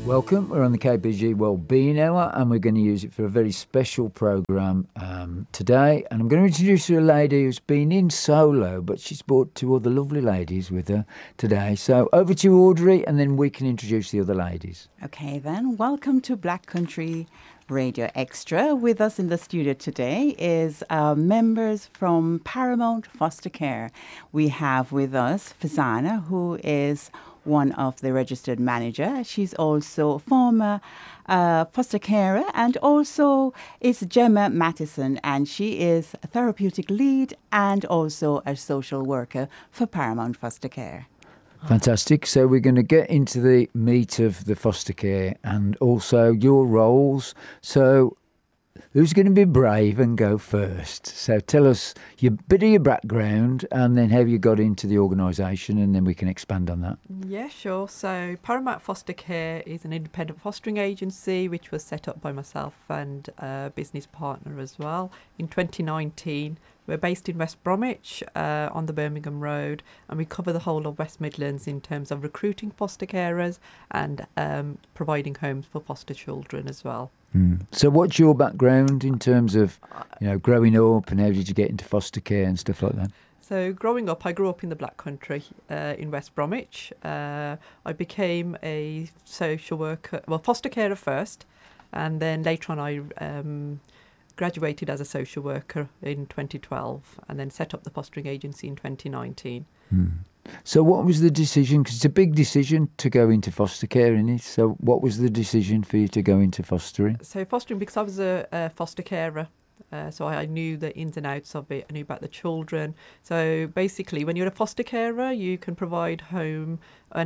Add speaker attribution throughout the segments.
Speaker 1: Welcome. We're on the KPG Wellbeing Hour and we're going to use it for a very special programme today. And I'm going to introduce you to a lady who's been in solo, but she's brought two other lovely ladies with her today. So over to you, Audrey, and then we can introduce the other ladies.
Speaker 2: Okay, then. Welcome to Black Country Radio Extra. With us in the studio today is members from Paramount Foster Care. We have with us Fazana, who is one of the registered manager. She's also former foster carer, and also is Gemma Mattison, and she is a therapeutic lead and also a social worker for Paramount Foster Care.
Speaker 1: Fantastic. So we're going to get into the meat of the foster care and also your roles. So who's going to be brave and go first? So tell us a bit of your background and then how you got into the organisation, and then we can expand on that.
Speaker 3: Yeah, sure. So Paramount Foster Care is an independent fostering agency which was set up by myself and a business partner as well in 2019. We're based in West Bromwich on the Birmingham Road, and we cover the whole of West Midlands in terms of recruiting foster carers and providing homes for foster children as well.
Speaker 1: So what's your background in terms of, growing up, and how did you get into foster care and stuff like that?
Speaker 3: So growing up, I grew up in the Black Country in West Bromwich. I became a social worker, foster carer first, and then later on I graduated as a social worker in 2012 and then set up the fostering agency in 2019.
Speaker 1: So what was the decision? Because it's a big decision to go into foster care, isn't it? So what was the decision for you to go into fostering?
Speaker 3: So fostering, because I was a foster carer, so I knew the ins and outs of it. I knew about the children. So basically, when you're a foster carer, you can provide home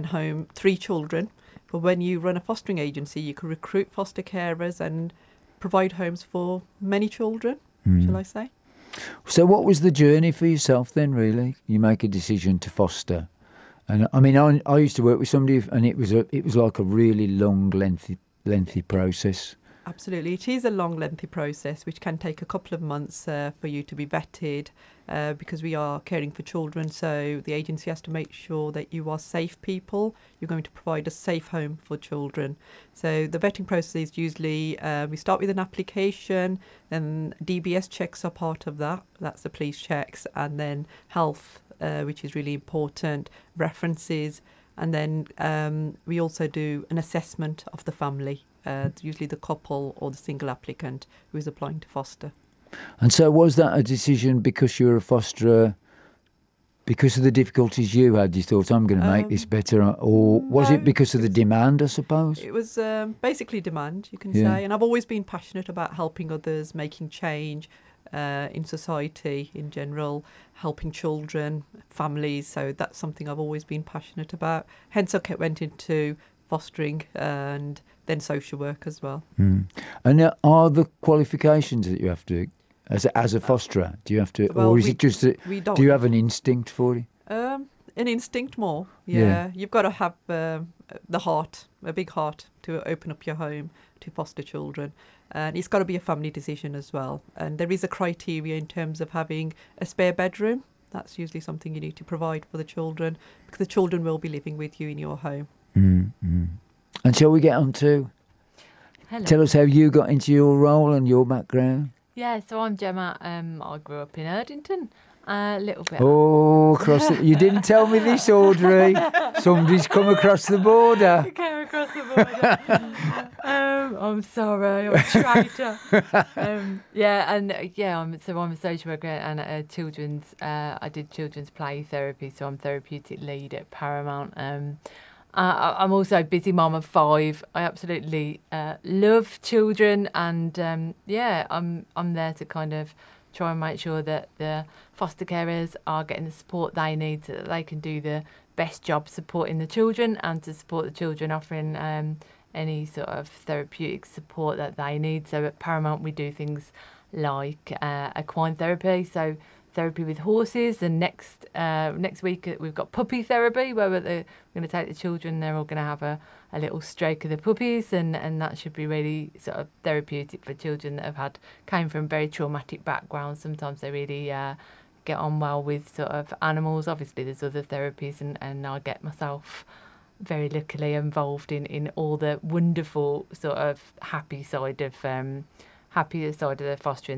Speaker 3: 3 children. But when you run a fostering agency, you can recruit foster carers and provide homes for many children, shall I say.
Speaker 1: So what was the journey for yourself then, really? You make a decision to foster. And I mean, I used to work with somebody and it was like a really long, lengthy process.
Speaker 3: Absolutely. It is a long, lengthy process, which can take a couple of months for you to be vetted because we are caring for children. So the agency has to make sure that you are safe people. You're going to provide a safe home for children. So the vetting process is usually we start with an application, then DBS checks are part of that. That's the police checks, and then health, which is really important, references, and then we also do an assessment of the family. Usually the couple or the single applicant who is applying to foster.
Speaker 1: And so was that a decision because you were a fosterer, because of the difficulties you had, you thought, I'm going to make this better, or was it because of the demand, I suppose?
Speaker 3: It was basically demand, you can say, and I've always been passionate about helping others, making change in society in general, helping children, families, so that's something I've always been passionate about. Hence I went into fostering and then social work as well.
Speaker 1: And are the qualifications that you have to, as a fosterer, do you have to, or is it just that, do you have an instinct for it?
Speaker 3: An instinct more, yeah. You've got to have the heart, a big heart, to open up your home to foster children. And it's got to be a family decision as well. And there is a criteria in terms of having a spare bedroom. That's usually something you need to provide for the children, because the children will be living with you in your home.
Speaker 1: And shall we get on to tell us how you got into your role and your background?
Speaker 4: Yeah, so I'm Gemma. I grew up in Erdington, a little bit.
Speaker 1: Oh, you didn't tell me this, Audrey. Somebody's come across the border.
Speaker 4: I came across the border. I'm sorry, I'm a traitor. I'm a social worker and I did children's play therapy, so I'm therapeutic lead at Paramount. I'm also a busy mum of 5. I absolutely love children, and I'm there to kind of try and make sure that the foster carers are getting the support they need so that they can do the best job supporting the children, and to support the children offering any sort of therapeutic support that they need. So at Paramount we do things like equine therapy, so therapy with horses, and next week we've got puppy therapy where we're going to take the children. They're all going to have a little stroke of the puppies, and that should be really sort of therapeutic for children that came from very traumatic backgrounds. Sometimes they really get on well with sort of animals. Obviously there's other therapies, and I get myself very luckily involved in all the wonderful sort of happy side of the fostering.